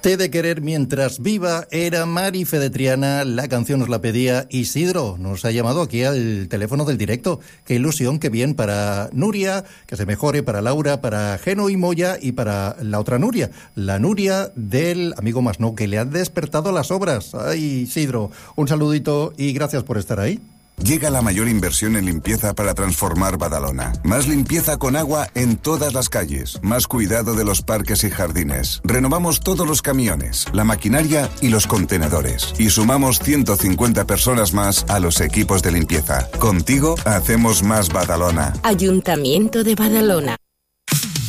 Te de querer mientras viva era Mari Fe de Triana, la canción nos la pedía Isidro, nos ha llamado aquí al teléfono del directo. Qué ilusión, qué bien para Nuria, que se mejore, para Laura, para Geno y Moya y para la otra Nuria, la Nuria del amigo Masnou, que le han despertado las obras. Ay, Isidro, un saludito y gracias por estar ahí. Llega la mayor inversión en limpieza para transformar Badalona. Más limpieza con agua en todas las calles. Más cuidado de los parques y jardines. Renovamos todos los camiones, la maquinaria y los contenedores. Y sumamos 150 personas más a los equipos de limpieza. Contigo hacemos más Badalona. Ayuntamiento de Badalona.